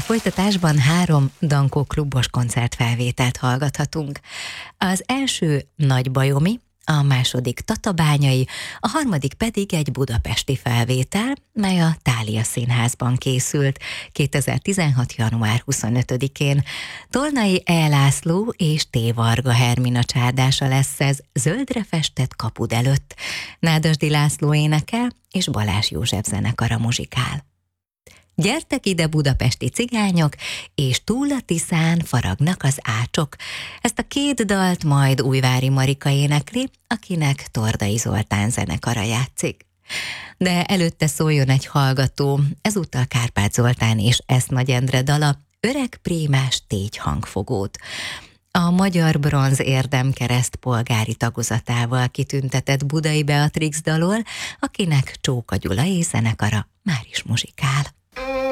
folytatásban 3 Dankó klubos koncertfelvételt hallgathatunk. Az első Nagybajomi, a második Tatabányai, a harmadik pedig egy budapesti felvétel, mely a Thália Színházban készült 2016. január 25-én. Tolnai E. László és T. Varga Hermina csárdása lesz ez zöldre festett kapud előtt. Nádasdy László énekel és Balázs József zenekara muzsikál. Gyertek ide budapesti cigányok, és túl a Tiszán faragnak az ácsok. Ezt a 2 dalt majd Újvári Marika énekli, akinek Tordai Zoltán zenekara játszik. De előtte szóljon egy hallgató, ezúttal Kárpát Zoltán és Esz Nagy Endre dala, Öreg Prémás tégy hangfogót. A Magyar Bronz Érdemkereszt polgári tagozatával kitüntetett Budai Beatrix dalol, akinek Csóka Gyula és zenekara már is muzsikál.